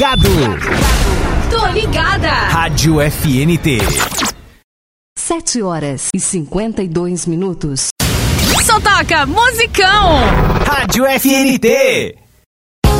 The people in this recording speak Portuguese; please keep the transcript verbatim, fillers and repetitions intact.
Gado. Tô ligada. Rádio F N T. Sete horas e cinquenta e dois minutos. Só toca musicão. Rádio F N T.